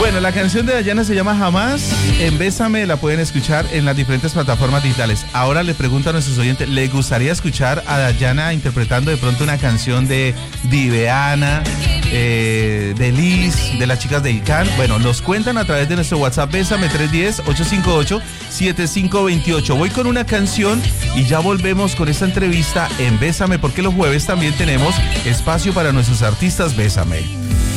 Bueno, la canción de Dayana se llama Jamás. En Bésame la pueden escuchar en las diferentes plataformas digitales. Ahora le pregunto a nuestros oyentes, ¿les gustaría escuchar a Dayana interpretando de pronto una canción de Diveana, de Liz, de las chicas de ICANN? Bueno, nos cuentan a través de nuestro WhatsApp Bésame 310-858-7528. Voy con una canción y ya volvemos con esta entrevista en Bésame, porque los jueves también tenemos espacio para nuestros artistas Bésame.